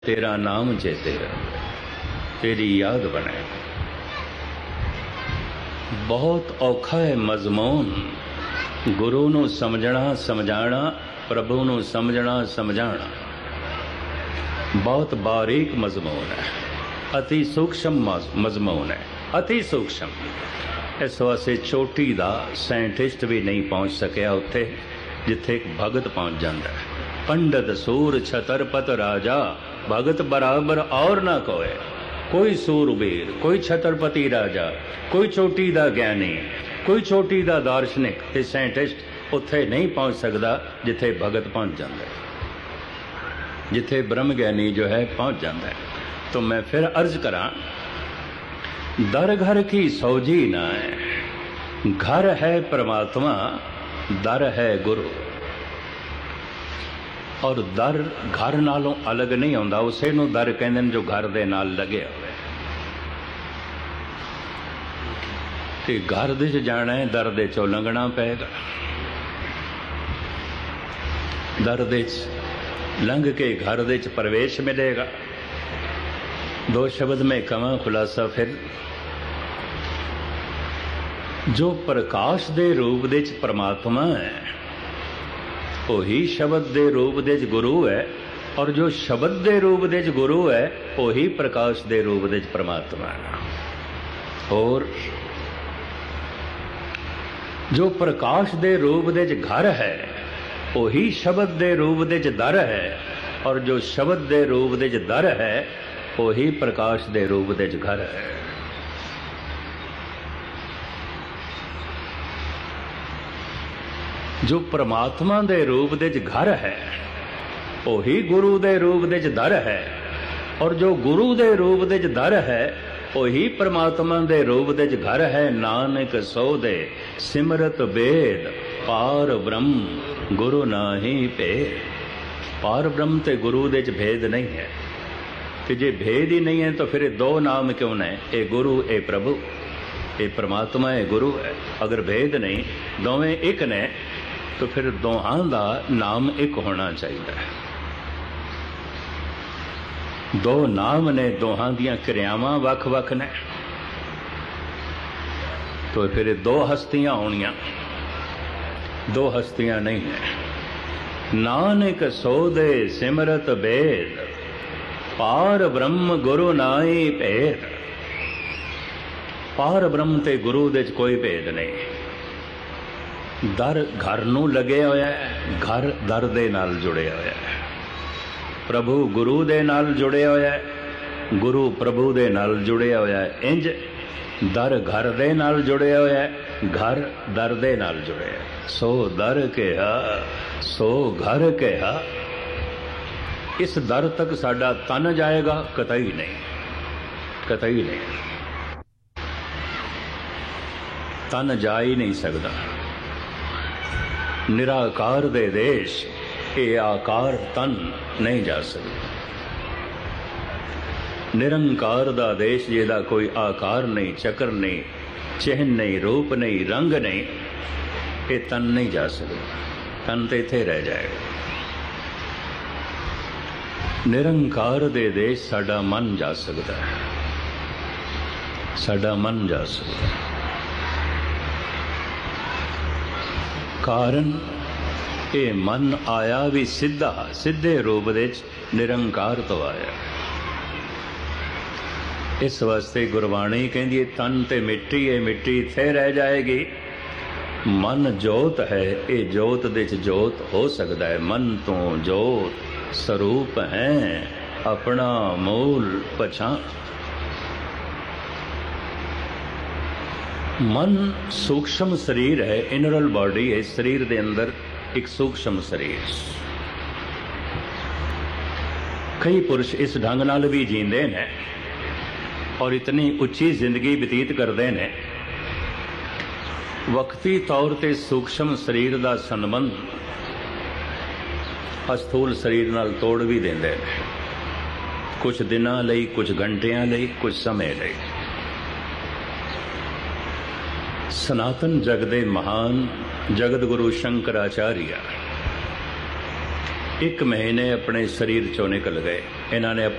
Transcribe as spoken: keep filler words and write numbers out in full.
तेरा नाम चेते तेरी याद बने। बहुत औखा है मजमून गुरु नू समझना समझाना, प्रभु नू समझना समझाना। बहुत बारीक मजमून है, अति सूक्ष्म मजमून है, अति सूक्ष्म। इस वास्ते चोटी दा साइंटिस्ट भी नहीं पहुँच सकिया उत्थे जिथे एक भगत पहुँच जाता है। पंडित सूर छतरपत राजा, भगत बराबर और ना कोई। कोई सूरबीर, कोई छतरपति राजा, कोई चोटी दा ज्ञानी, कोई चोटी दा दार्शनिक ते साइंटिस्ट उत्थे नहीं पहुँच सकता जिथे भगत पहुँच जाता है, जिथे ब्रह्म ज्ञानी जो है पहुँच जाता है। तो मैं फिर अर्ज करा, दर घर की सौजी ना है, घर है परमात्मा, दर है गुरु। और दर घर नालों अलग नहीं होंदा, उसे नूं दर कहंदे ने जो घर दे नाल लगे होवे। ते घर दे च जाना है, दर दे चों लंघना पेगा। दर दे च लंघ के घर दे च प्रवेश मिलेगा। दो शब्द में कवां खुलासा फिर, जो प्रकाश दे रूप दे च परमात्मा है वही शब्द दे रूप दे च गुरु है, और जो शब्द दे रूप दे च गुरु है वही प्रकाश दे रूप दे च परमात्मा है। और जो प्रकाश दे रूप दे च घर है वही शब्द दे रूप दे च दर है, और जो शब्द दे रूप दे च दर है वही प्रकाश दे रूप दे च घर है। जो परमात्मा दे रूप दे च घर है वही गुरु दे रूप दे च दर है, और जो गुरु दे रूप दे च दर है वही परमात्मा दे रूप दे च घर है। नानक सो दे सिमरत वेद, पार ब्रह्म गुरु नाही भेद। पार ब्रह्म ते गुरु दे च भेद नहीं है। कि जे भेद ही नहीं है तो फिर दो नाम क्यों ने, ए गुरु ए प्रभु, ए परमात्मा ए गुरु है। अगर भेद नहीं, दोवें एक ने, तो फिर दोहां दा नाम एक होना चाहिए। दो नाम ने, दोहां दियां क्रियावां वख वख ने, तो फिर दो हस्तियां होनियां, दो हस्तियां नहीं है। नानक सो दे सिमरत वेद, पार ब्रह्म गुरु नाई भेद। पार ब्रह्म ते गुरु दे च कोई भेद नहीं। दर घर नूं लगे होया है, घर दर दे नाल जुड़े होया है। प्रभु गुरु दे नाल जुड़े होया है, गुरु प्रभु दे नाल जुड़े होया है। इंज दर घर दे नाल जुड़े होया है, घर दर दे नाल जुड़े है। सो दर कहा सो घर कहा। इस दर तक साडा तन जाएगा? कतई नहीं, कतई नहीं। तन जा ही नहीं सकता। निराकार दे देश ये आकार तन नहीं जा सकता। निरंकार दा देश जिहदा कोई आकार नहीं, चक्र नहीं, चिन्ह नहीं, रूप नहीं, रंग नहीं, ये तन नहीं जा सकता। तन तो इत्थे रह जाएगा। निरंकार दे देश साडा मन जा सकता है, साडा मन जा सकता है। कारण ये मन आया भी सीधा, सीधे रूप दे निरंकार तो आया। इस वास्ते गुरबाणी कहती है, तन ते मिट्टी है, मिट्टी इत्थे रह जाएगी। मन जोत है, ये जोत दे च जोत हो सकता है। मन तो जोत स्वरूप है, अपना मूल पछाण। मन सूक्ष्म शरीर है, इनरल बॉडी है। शरीर के अंदर एक सूक्ष्म शरीर। कई पुरुष इस ढंग नाल भी जींदे ने और इतनी उच्ची जिंदगी बतीत करते हैं, वक्ती तौर पर सूक्ष्म शरीर का संबंध अस्थूल शरीर नाल तोड़ भी देंदे ने। कुछ दिनां लई, कुछ घंटियां लई, कुछ समय लई। सनातन जग दे महान जगत गुरु शंकराचार्य एक महीने अपने शरीर चों निकल गए। ਇਹਨਾਂ ਨੇ